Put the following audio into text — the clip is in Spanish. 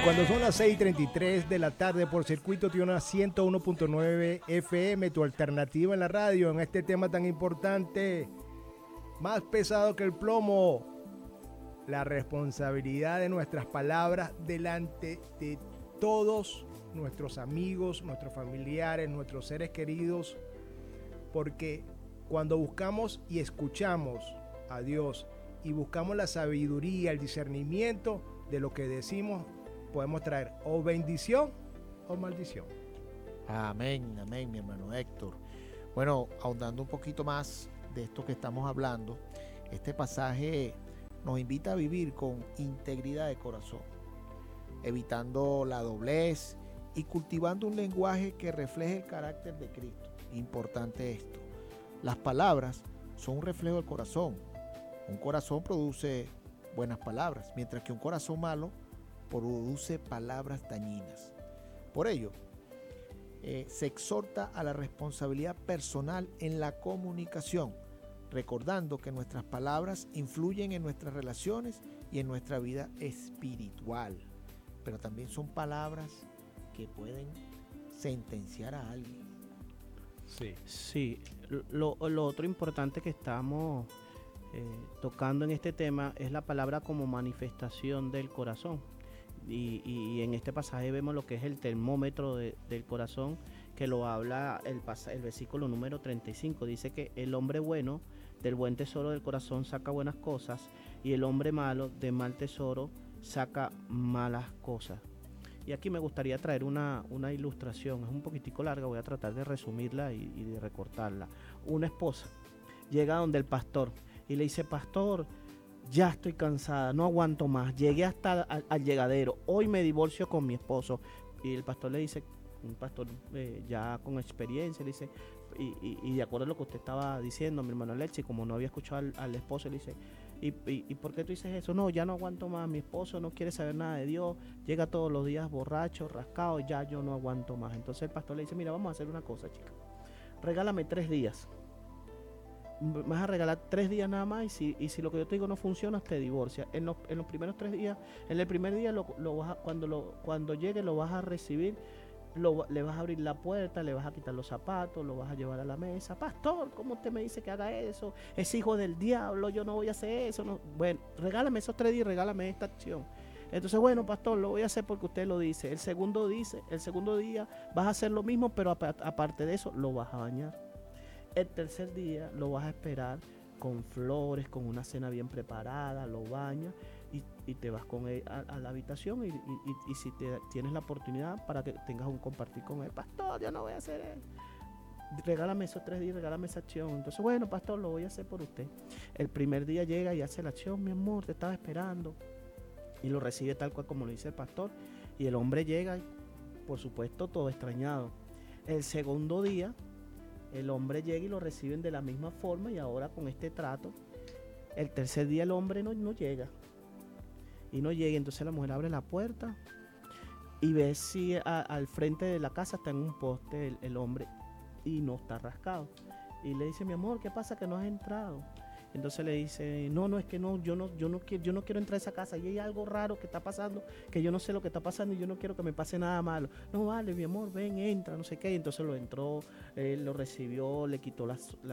Cuando son las 6:33 de la tarde por Circuito Tiona 101.9 FM, tu alternativa en la radio, en este tema tan importante, más pesado que el plomo, la responsabilidad de nuestras palabras delante de todos nuestros amigos, nuestros familiares, nuestros seres queridos, porque cuando buscamos y escuchamos a Dios y buscamos la sabiduría, el discernimiento de lo que decimos, podemos traer o bendición o maldición. Amén, amén, mi hermano Héctor. Bueno, ahondando un poquito más de esto que estamos hablando, este pasaje nos invita a vivir con integridad de corazón, evitando la doblez y cultivando un lenguaje que refleje el carácter de Cristo. Importante esto. Las palabras son un reflejo del corazón. Un corazón produce buenas palabras, mientras que un corazón malo produce palabras dañinas. Por ello, se exhorta a la responsabilidad personal en la comunicación, recordando que nuestras palabras influyen en nuestras relaciones y en nuestra vida espiritual, pero también son palabras que pueden sentenciar a alguien. Sí, lo otro importante que estamos tocando en este tema es la palabra como manifestación del corazón. Y en este pasaje vemos lo que es el termómetro del corazón, que lo habla el versículo número 35. Dice que el hombre bueno del buen tesoro del corazón saca buenas cosas, y el hombre malo de mal tesoro saca malas cosas. Y aquí me gustaría traer una ilustración, es un poquitico larga, voy a tratar de resumirla y de recortarla. Una esposa llega donde el pastor y le dice: pastor, ya estoy cansada, no aguanto más, llegué hasta al llegadero, hoy me divorcio con mi esposo. Y el pastor le dice, un pastor ya con experiencia, le dice, y de acuerdo a lo que usted estaba diciendo, mi hermano Alexis, como no había escuchado al esposo, le dice, ¿y por qué tú dices eso? No, ya no aguanto más, mi esposo no quiere saber nada de Dios, llega todos los días borracho, rascado, ya yo no aguanto más. Entonces el pastor le dice: mira, vamos a hacer una cosa, chica, regálame 3 días. Me vas a regalar 3 días nada más, y si lo que yo te digo no funciona, te divorcias. En los primeros 3 días, en el primer día cuando llegue lo vas a recibir, le vas a abrir la puerta, le vas a quitar los zapatos, lo vas a llevar a la mesa. Pastor, ¿cómo usted me dice que haga eso? Es hijo del diablo, yo no voy a hacer eso. No. Bueno, regálame esos 3 días, regálame esta acción. Entonces, bueno, pastor, lo voy a hacer porque usted lo dice. El segundo día vas a hacer lo mismo, pero aparte de eso, lo vas a bañar. El tercer día lo vas a esperar con flores, con una cena bien preparada, lo bañas y te vas con él a la habitación, y si tienes la oportunidad para que tengas un compartir con él. Pastor, yo no voy a hacer eso. Regálame esos 3 días, regálame esa acción. Entonces, bueno, pastor, lo voy a hacer por usted. El primer día llega y hace la acción: mi amor, te estaba esperando. Y lo recibe tal cual como lo dice el pastor. Y el hombre llega, por supuesto, todo extrañado. El segundo día, el hombre llega y lo reciben de la misma forma, y ahora con este trato. El tercer día el hombre no llega. Entonces la mujer abre la puerta y ve si al frente de la casa está en un poste el hombre, y no está rascado. Y le dice: mi amor, ¿qué pasa que no has entrado? Entonces le dice: no, es que no, yo no quiero entrar a esa casa, y hay algo raro que está pasando, que yo no sé lo que está pasando, y yo no quiero que me pase nada malo. No, vale, mi amor, ven, entra, no sé qué. Y entonces lo entró, lo recibió, le quitó